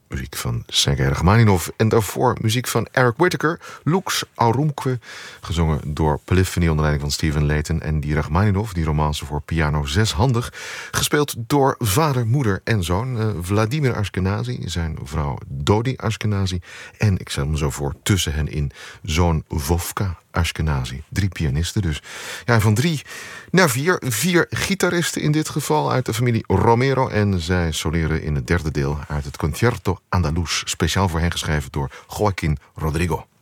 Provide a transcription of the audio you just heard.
Muziek van Sergei Rachmaninov. En daarvoor muziek van Eric Whitacre, Lux Aurumque, gezongen door Polyphony onder leiding van Stephen Layton. En die Rachmaninov, die romance voor piano zeshandig, gespeeld door vader, moeder en zoon. Vladimir Ashkenazy, zijn vrouw Dodi Ashkenazy. En ik stel me zo voor, tussen hen in zoon Vovka Ashkenazy. 3 pianisten dus. Ja, van 3 naar 4. 4 gitaristen in dit geval uit de familie Romero. En zij soleren in het derde deel uit het Concerto Andaluz. Speciaal voor hen geschreven door Joaquín Rodrigo.